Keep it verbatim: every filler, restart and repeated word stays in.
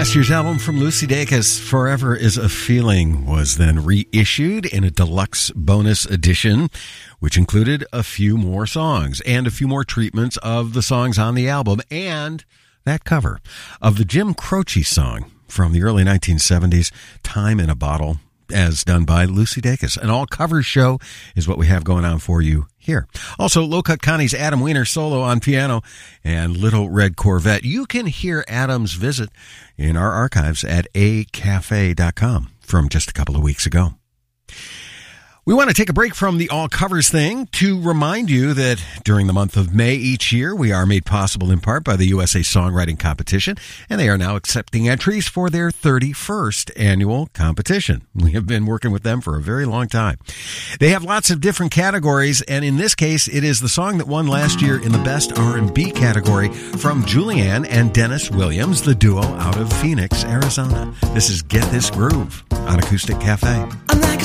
Last year's album from Lucy Dacus, Forever is a Feeling, was then reissued in a deluxe bonus edition, which included a few more songs and a few more treatments of the songs on the album, and that cover of the Jim Croce song from the early nineteen seventies, Time in a Bottle, as done by Lucy Dacus. An all-covers show is what we have going on for you here. Also, Low Cut Connie's Adam Weiner solo on piano and Little Red Corvette. You can hear Adam's visit in our archives at a cafe dot com from just a couple of weeks ago. We want to take a break from the all covers thing to remind you that during the month of May each year, we are made possible in part by the U S A Songwriting Competition, and they are now accepting entries for their thirty-first annual competition. We have been working with them for a very long time. They have lots of different categories, and in this case, it is the song that won last year in the Best R and B category from Julianne and Dennis Williams, the duo out of Phoenix, Arizona. This is Get This Groove on Acoustic Cafe. I'm like